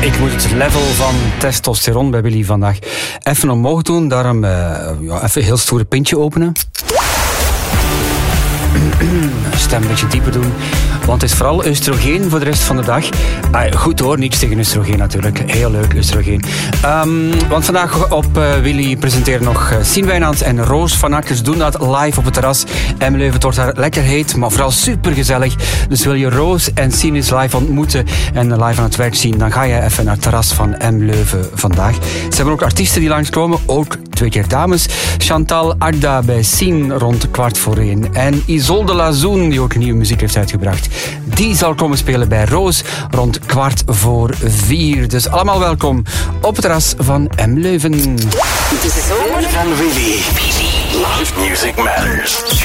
Ik moet het level van testosteron bij Willy vandaag even omhoog doen. Daarom even een heel stoere pintje openen. Stem een beetje dieper doen. Want het is vooral oestrogeen voor de rest van de dag. Goed hoor, niets tegen oestrogeen natuurlijk. Heel leuk, oestrogeen. Want vandaag op Willy presenteren nog Sien Wijnands en Roos van Akkers doen dat live op het terras. M Leuven, het wordt daar lekker heet, maar vooral supergezellig. Dus wil je Roos en Sien eens live ontmoeten en live aan het werk zien, dan ga je even naar het terras van M Leuven vandaag. Ze hebben ook artiesten die langskomen, ook 2 keer dames. Chantal Agda bij Sien rond 1:15. En Isolde Lazoen, die ook nieuwe muziek heeft uitgebracht. Die zal komen spelen bij Roos rond 3:15. Dus allemaal welkom op het terras van M Leuven. De zomer van Willy. Live music matters.